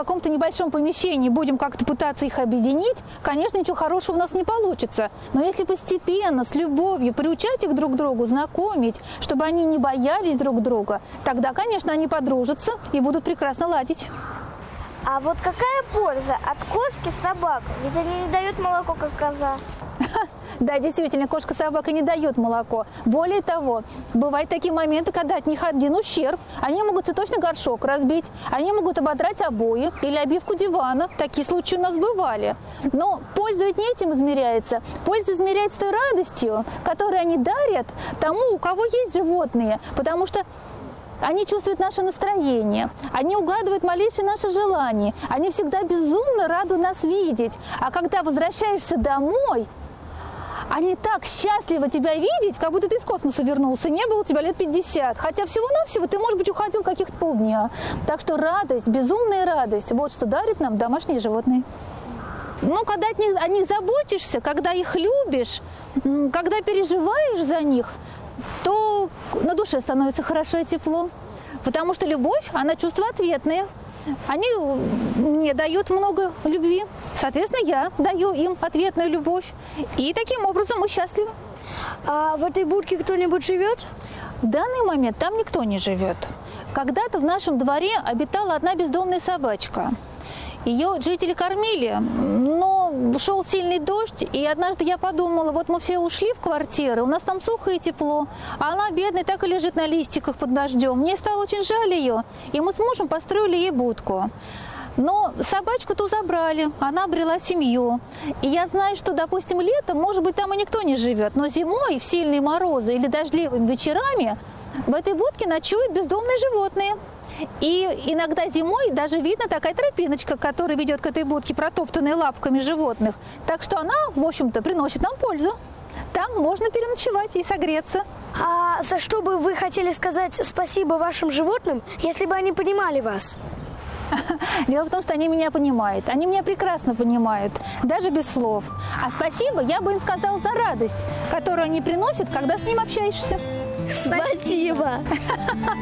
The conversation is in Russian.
каком-то небольшом помещении будем как-то пытаться их объединить, конечно, ничего хорошего у нас не получится. Но если постепенно, с любовью приучать их друг к другу, знакомить, чтобы они не боялись друг друга, тогда, конечно, они подружатся и будут прекрасно ладить. А вот какая польза от кошки собак? Ведь они не дают молоко, как коза. Да, действительно, кошка-собака не дает молоко. Более того, бывают такие моменты, когда от них один ущерб. Они могут цветочный горшок разбить, они могут ободрать обои или обивку дивана. Такие случаи у нас бывали. Но польза ведь не этим измеряется. Польза измеряется той радостью, которую они дарят тому, у кого есть животные. Потому что они чувствуют наше настроение, они угадывают малейшие наши желания, они всегда безумно рады нас видеть. А когда возвращаешься домой, они так счастливы тебя видеть, как будто ты из космоса вернулся, не было у тебя лет 50. Хотя всего-навсего ты, может быть, уходил каких-то полдня. Так что радость, безумная радость, вот что дарит нам домашние животные. Но когда о них заботишься, когда их любишь, когда переживаешь за них, то на душе становится хорошо и тепло. Потому что любовь, она чувство ответное. Они мне дают много любви. Соответственно, я даю им ответную любовь. И таким образом мы счастливы. А в этой будке кто-нибудь живет? В данный момент там никто не живет. Когда-то в нашем дворе обитала одна бездомная собачка. Ее жители кормили, но шел сильный дождь, и однажды я подумала, вот мы все ушли в квартиры, у нас там сухо и тепло, а она, бедная, так и лежит на листиках под дождем. Мне стало очень жаль ее, и мы с мужем построили ей будку. Но собачку ту забрали, она обрела семью. И я знаю, что, допустим, летом, может быть, там и никто не живет, но зимой, в сильные морозы или дождливыми вечерами, в этой будке ночуют бездомные животные. И иногда зимой даже видно такая тропиночка, которая ведет к этой будке, протоптанная лапками животных. Так что она, в общем-то, приносит нам пользу. Там можно переночевать и согреться. А за что бы вы хотели сказать спасибо вашим животным, если бы они понимали вас? Дело в том, что они меня понимают. Они меня прекрасно понимают, даже без слов. А спасибо я бы им сказала за радость, которую они приносят, когда с ним общаешься. Спасибо!